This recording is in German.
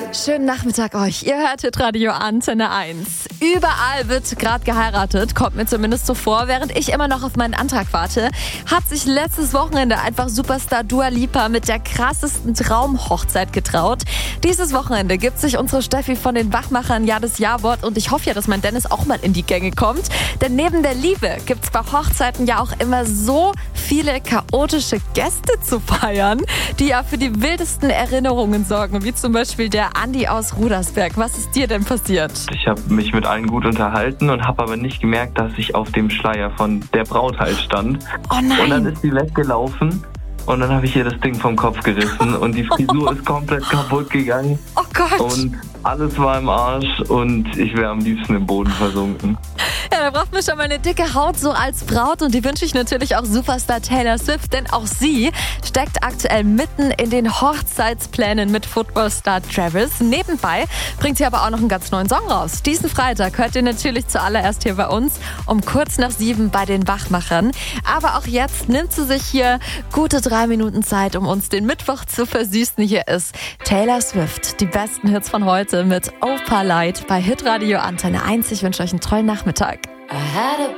Schönen Nachmittag euch. Ihr hört Hitradio Antenne 1. Überall wird gerade geheiratet, kommt mir zumindest so vor. Während ich immer noch auf meinen Antrag warte, hat sich letztes Wochenende einfach Superstar Dua Lipa mit der krassesten Traumhochzeit getraut. Dieses Wochenende gibt sich unsere Steffi von den Wachmachern Jahr des Jawort und ich hoffe ja, dass mein Dennis auch mal in die Gänge kommt. Denn neben der Liebe gibt's bei Hochzeiten ja auch immer so viele chaotische Gäste zu feiern, die ja für die wildesten Erinnerungen sorgen, wie zum Beispiel der Andi aus Rudersberg. Was ist dir denn passiert? Ich habe mich mit allen gut unterhalten und habe aber nicht gemerkt, dass ich auf dem Schleier von der Braut halt stand. Oh nein! Und dann ist sie weggelaufen und dann habe ich ihr das Ding vom Kopf gerissen und die Frisur ist komplett kaputt gegangen. Oh Gott! Und alles war im Arsch und ich wäre am liebsten im Boden versunken. Ja, da braucht man schon mal eine dicke Haut so als Braut und die wünsche ich natürlich auch Superstar Taylor Swift, denn auch sie steckt aktuell mitten in den Hochzeitsplänen mit Footballstar Travis. Nebenbei bringt sie aber auch noch einen ganz neuen Song raus. Diesen Freitag hört ihr natürlich zuallererst hier bei uns um kurz nach 7 bei den Wachmachern. Aber auch jetzt nimmt sie sich hier gute 3 Minuten Zeit, um uns den Mittwoch zu versüßen. Hier ist Taylor Swift, die besten Hits von heute mit Opalite bei Hitradio Antenne 1. Ich wünsche euch einen tollen Nachmittag. I had a